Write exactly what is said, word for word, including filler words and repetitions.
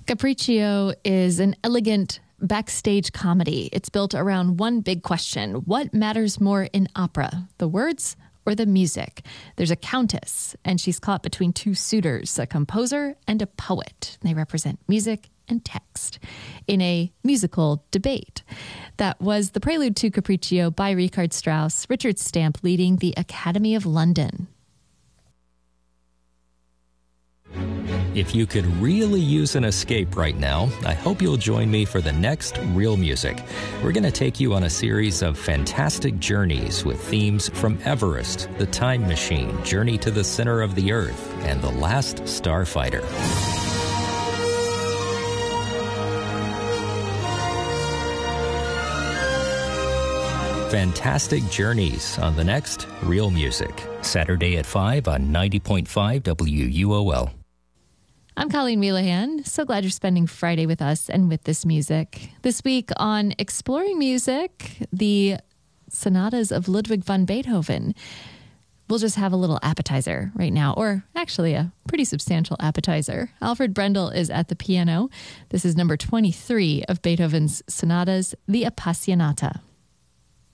Capriccio is an elegant backstage comedy. It's built around one big question. What matters more in opera, the words or the music? There's a countess, and she's caught between two suitors, a composer and a poet. They represent music and text in a musical debate. That was the prelude to Capriccio by Richard Strauss, Richard Stamp leading the Academy of London. If you could really use an escape right now, I hope you'll join me for the next Real Music. We're going to take you on a series of fantastic journeys with themes from Everest, The Time Machine, Journey to the Center of the Earth, and The Last Starfighter. Fantastic journeys on the next Real Music. Saturday at five on ninety point five W U O L. I'm Colleen Wheelahan. So glad you're spending Friday with us and with this music. This week on Exploring Music, the sonatas of Ludwig van Beethoven. We'll just have a little appetizer right now, or actually a pretty substantial appetizer. Alfred Brendel is at the piano. This is number twenty-three of Beethoven's sonatas, the Appassionata.